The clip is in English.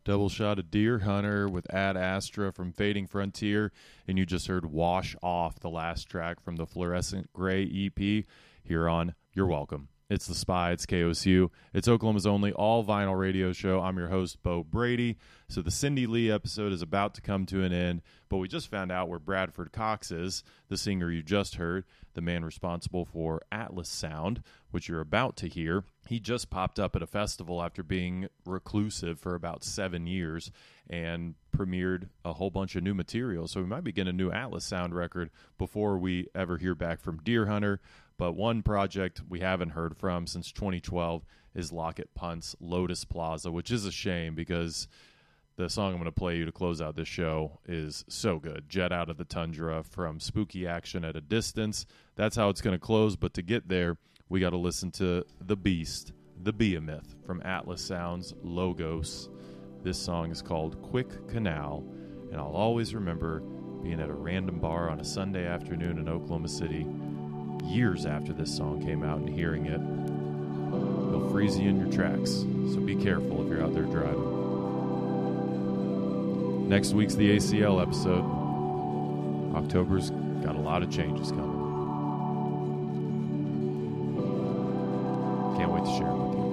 Double shot of Deer Hunter with Ad Astra from Fading Frontier, and you just heard Wash Off, the last track from the Fluorescent Gray EP here on You're Welcome. It's The Spy, it's KOSU, it's Oklahoma's only all-vinyl radio show. I'm your host, Bo Brady. So the Cindy Lee episode is about to come to an end, but we just found out where Bradford Cox is, the singer you just heard, the man responsible for Atlas Sound, which you're about to hear. He just popped up at a festival after being reclusive for about 7 years and premiered a whole bunch of new material. So we might be getting a new Atlas Sound record before we ever hear back from Deer Hunter. But one project we haven't heard from since 2012 is Lockett Punt's Lotus Plaza, which is a shame because the song I'm going to play you to close out this show is so good. Jet Out of the Tundra from Spooky Action at a Distance. That's how it's going to close, but to get there, we got to listen to The Beast, the Behemoth from Atlas Sound's Logos. This song is called Quick Canal, and I'll always remember being at a random bar on a Sunday afternoon in Oklahoma City years after this song came out and hearing it. It'll freeze you in your tracks, so be careful if you're out there driving. Next week's the ACL episode. October's got a lot of changes coming. Can't wait to share it with you.